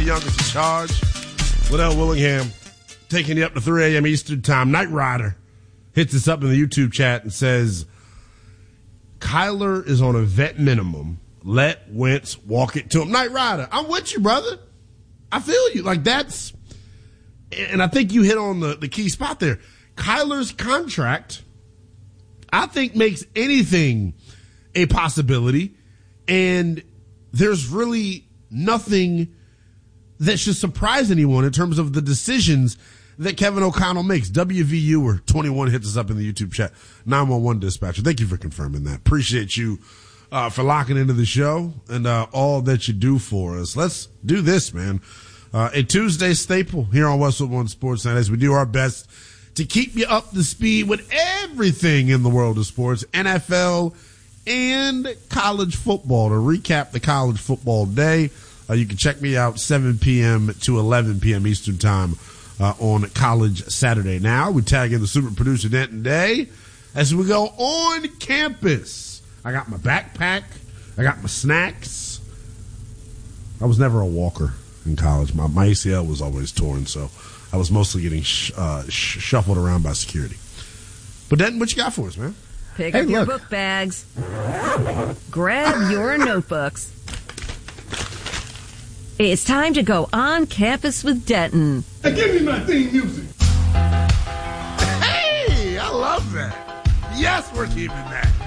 the youngest in charge. Liddell Willingham taking you up to 3 a.m. Eastern time. Knight Rider hits us up in the YouTube chat and says, Kyler is on a vet minimum. Let Wentz walk it to him. Knight Rider, I'm with you, brother. I feel you. Like that's, and I think you hit on the key spot there. Kyler's contract, I think, makes anything a possibility, and there's really nothing that should surprise anyone in terms of the decisions that Kevin O'Connell makes. WVU or 21 hits us up in the YouTube chat. 911 dispatcher. Thank you for confirming that. Appreciate you for locking into the show and all that you do for us. Let's do this, man. A Tuesday staple here on Westwood One Sports Night as we do our best to keep you up to speed with everything in the world of sports, NFL and college football. To recap the college football day, you can check me out 7 p.m. to 11 p.m. Eastern time on College Saturday. Now we tag in the super producer Denton Day as we go on campus. I got my backpack. I got my snacks. I was never a walker in college. My ACL was always torn, so I was mostly getting shuffled around by security. But Denton, what you got for us, man? Pick up your book bags. Grab your notebooks. It's time to go on campus with Denton. Give me my theme music. Hey, I love that. Yes, we're keeping that.